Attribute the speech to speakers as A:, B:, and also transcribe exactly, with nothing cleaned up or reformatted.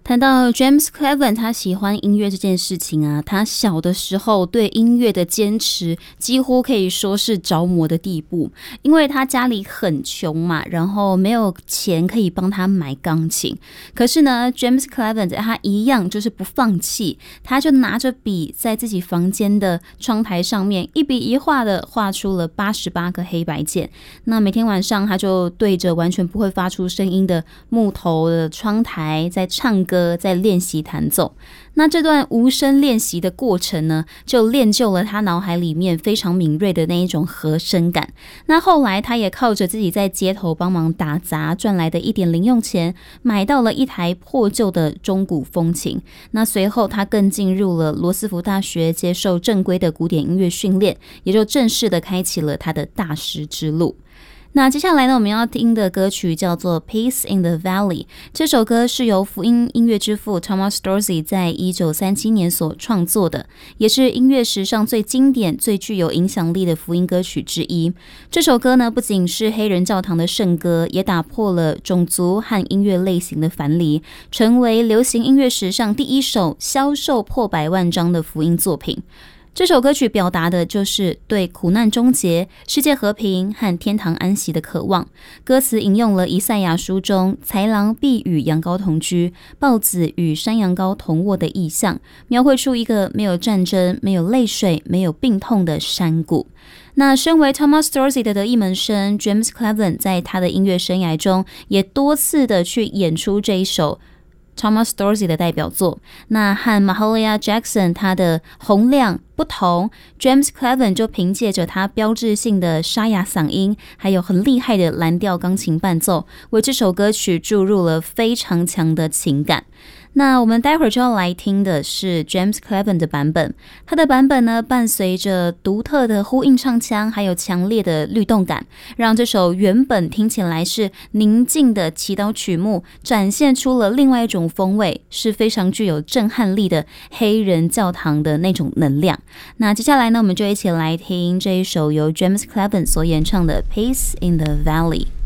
A: 谈到 James Cleveland 他喜欢音乐这件事情啊，他小的时候对音乐的坚持几乎可以说是着魔的地步，因为他家里很穷嘛，然后没有钱可以帮他买钢琴，可是呢 James Cleveland 他一样就是不放弃，他就拿着笔在自己房间的窗台上面一笔一画的画出了八十八个黑白键，那每天晚上他就对着完全不会发出声音的木头的窗台在唱歌，在练习弹奏。那这段无声练习的过程呢，就练就了他脑海里面非常敏锐的那一种和声感。那后来他也靠着自己在街头帮忙打杂赚来的一点零用钱，买到了一台破旧的中古风琴。那随后他更进入了罗斯福大学接受正规的古典音乐训练，也就正式的开启了他的大师之路。那接下来呢，我们要听的歌曲叫做 Peace in the Valley， 这首歌是由福音音乐之父 Thomas Dorsey 在一九三七年所创作的，也是音乐史上最经典最具有影响力的福音歌曲之一。这首歌呢，不仅是黑人教堂的圣歌，也打破了种族和音乐类型的樊篱，成为流行音乐史上第一首销售破百万张的福音作品。这首歌曲表达的就是对苦难终结、世界和平和天堂安息的渴望。歌词引用了以赛亚书中豺狼必与羊羔同居、豹子与山羊羔同卧的意象，描绘出一个没有战争、没有泪水、没有病痛的山谷。那身为 Thomas Dorsey 的得意门生 James Cleveland 在他的音乐生涯中也多次的去演出这一首Thomas Dorsey 的代表作。那和 Mahalia Jackson 他的洪亮不同， James Cleveland 就凭借着他标志性的沙哑嗓音，还有很厉害的蓝调钢琴伴奏，为这首歌曲注入了非常强的情感。那我们待会儿就要来听的是 James Cleveland 的版本，他的版本呢，伴随着独特的呼应唱腔，还有强烈的律动感，让这首原本听起来是宁静的祈祷曲目，展现出了另外一种风味，是非常具有震撼力的黑人教堂的那种能量。那接下来呢，我们就一起来听这一首由 James Cleveland 所演唱的 Peace in the Valley。